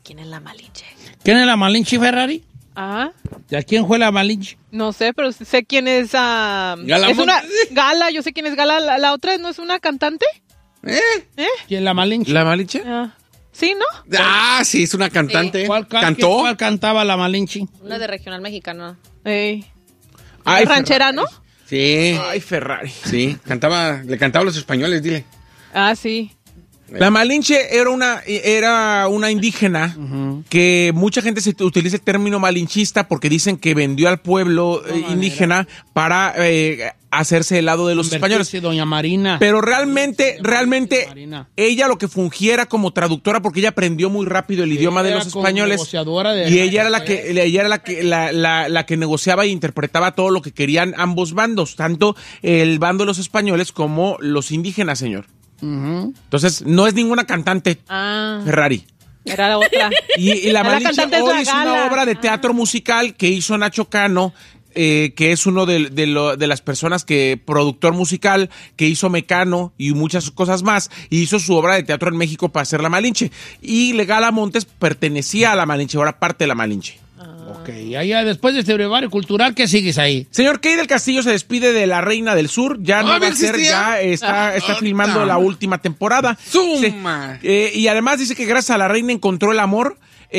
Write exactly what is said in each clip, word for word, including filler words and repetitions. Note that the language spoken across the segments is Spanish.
quién es la Malinche. ¿Quién es la Malinche, Ferrari? Ah. ¿Y a quién fue la Malinche? No sé, pero sé quién es. Uh, Gala es una Montes. Gala, yo sé quién es Gala. La, la otra no es una cantante. ¿Eh? ¿Eh? ¿Quién es la Malinche? ¿La Malinche? Ah. Sí, ¿no? Ah, sí, es una cantante. Sí. ¿Cuál, ¿Cantó? ¿Cuál cantaba la Malinche? Una de regional mexicano. Ey. Ay, ranchera, Ferrari. ¿no? Sí. Ay, Ferrari. Sí, cantaba, le cantaba a los españoles, dile. Ah, sí. La Malinche era una, era una indígena uh-huh. que mucha gente se utiliza el término malinchista porque dicen que vendió al pueblo no, eh, indígena para eh, hacerse del lado de los españoles. Doña Marina. Pero realmente, realmente, Marina. ella lo que fungiera como traductora porque ella aprendió muy rápido el idioma de los españoles. De y ella era la que, ella era la que, la, la, la que negociaba e interpretaba todo lo que querían ambos bandos, tanto el bando de los españoles como los indígenas, señor. Uh-huh. Entonces, no es ninguna cantante ah, Ferrari. Era la otra. Y, y la Malinche hoy es Gala. una obra de teatro ah. musical que hizo Nacho Cano, eh, que es uno de, de, lo, de las personas que, productor musical, que hizo Mecano y muchas cosas más, y hizo su obra de teatro en México para hacer la Malinche. Y Gala Montes pertenecía a la Malinche, ahora parte de la Malinche. Ok, allá después de este brevario cultural, ¿qué sigues ahí? Señor Key del Castillo se despide de La Reina del Sur, ya no, no va a ser, ya está, ah, está filmando no. la última temporada. ¡Suma! Sí. Eh, y además dice que gracias a La Reina encontró el amor.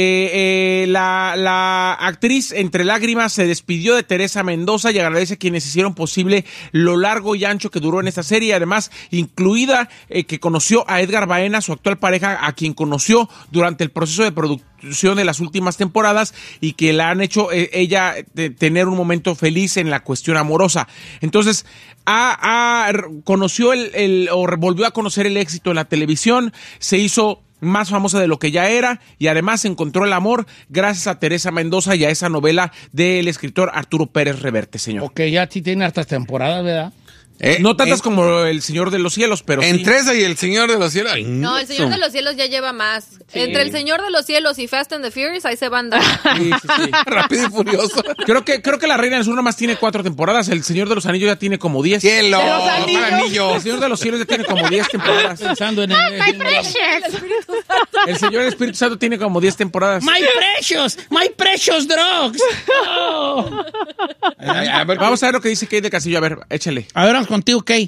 Eh, eh, la, la actriz entre lágrimas se despidió de Teresa Mendoza y agradece a quienes hicieron posible lo largo y ancho que duró en esta serie, además incluida eh, que conoció a Edgar Baena, su actual pareja, a quien conoció durante el proceso de producción de las últimas temporadas y que la han hecho eh, ella de tener un momento feliz en la cuestión amorosa. Entonces, a, a, conoció el, el o volvió a conocer el éxito en la televisión, se hizo más famosa de lo que ya era y además encontró el amor gracias a Teresa Mendoza y a esa novela del escritor Arturo Pérez Reverte, señor. Ok, ya sí tiene hartas temporadas, ¿verdad? Eh, no tantas en, como El Señor de los Cielos, pero entre sí. esa y El Señor de los Cielos. Ay, no, El Señor de los Cielos ya lleva más. Sí. Entre El Señor de los Cielos y Fast and the Furious, ahí se van dando. Sí, sí, sí. Rápido y Furioso. Creo que, creo que La Reina del Sur nomás tiene cuatro temporadas. El Señor de los Anillos ya tiene como diez. ¡Cielo! ¿De los anillos? Anillos. El Señor de los Cielos ya tiene como diez temporadas. Pensando en el, ¡My precious! El Señor del Espíritu Santo tiene como diez temporadas. ¡My precious! ¡My precious drugs! Oh. A, a ver, vamos a ver lo que dice Kay de Castillo. A ver, échale. A ver, vamos contigo, Kay.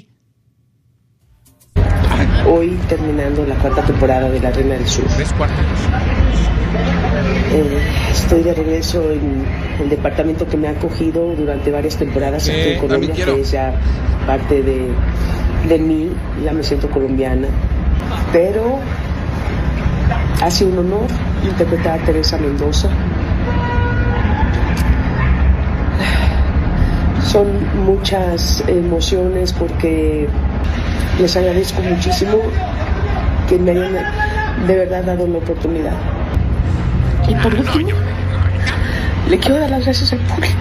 Hoy terminando la cuarta temporada de La Reina del Sur. Tres cuartos. Eh, estoy de regreso en el departamento que me ha acogido durante varias temporadas aquí en Colombia, que es ya parte de, de mí, ya me siento colombiana. Pero ha sido un honor interpretar a Teresa Mendoza. Son muchas emociones porque les agradezco muchísimo que me hayan de verdad dado la oportunidad. Y por último, le quiero dar las gracias al público.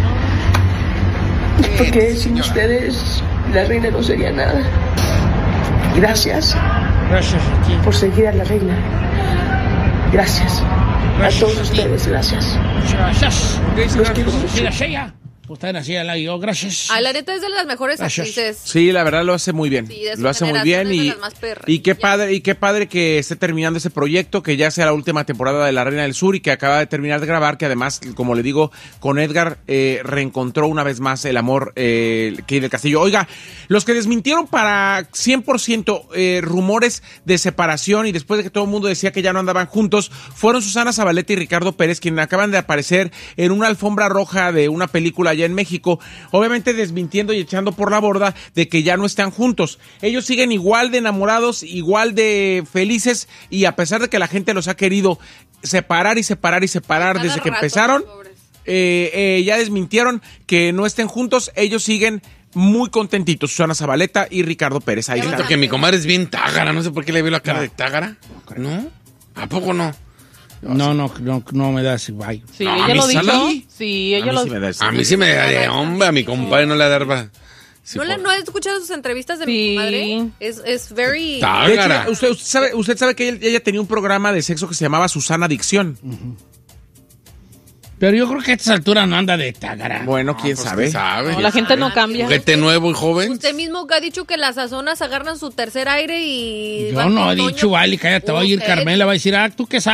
Porque sin ustedes, La Reina no sería nada. Gracias. Gracias a ti. Por seguir a La Reina. Gracias. Gracias a todos a ustedes, gracias. Gracias. Los quiero mucho. Pues están así al lado, gracias. Ay, la neta es de las mejores Gracias. actrices. Sí, la verdad lo hace muy bien. Sí, de su lo hace muy bien generación es de y, las más perras. y qué Ya. padre y qué padre que esté terminando ese proyecto, que ya sea la última temporada de La Reina del Sur y que acaba de terminar de grabar, que además, como le digo, con Edgar eh, reencontró una vez más el amor eh, que del Castillo. Oiga, los que desmintieron para cien por ciento eh, rumores de separación y después de que todo el mundo decía que ya no andaban juntos, fueron Susana Zabaleta y Ricardo Pérez, quienes acaban de aparecer en una alfombra roja de una película allá en México, obviamente desmintiendo y echando por la borda de que ya no están juntos. Ellos siguen igual de enamorados, igual de felices, y a pesar de que la gente los ha querido separar y separar y separar Cada desde que rato, empezaron, pobres. eh, eh, ya desmintieron que no estén juntos. Ellos siguen muy contentitos, Susana Zabaleta y Ricardo Pérez. Ahí Siento está. que mi comadre es bien tágara, no sé por qué le veo la cara de tágara. ¿No? ¿A poco no? No, no, no, no me das bye. Sí, No, a ella mí lo dijo. sale. Sí, A ella mí lo sí me da ese- A mí sí me da de hombre, a mi compadre no le da barba. Sí, ¿No, le, por- ¿No he escuchado sus entrevistas de Sí. mi madre? Es, es very... Tá- De hecho, Tágara. usted, usted sabe, usted sabe que ella, ella tenía un programa de sexo que se llamaba Susana Adicción. Pero yo creo que a estas alturas no anda de tágara. Bueno, quién Pues, sabe. ¿quién sabe? No, la gente no cambia. Juguete nuevo y joven. Usted mismo que ha dicho que las azonas agarran su tercer aire y... Yo van no con he Toño. dicho, vale, cállate, va a ir Usted. Carmela, va a decir, ah, ¿tú qué sabes?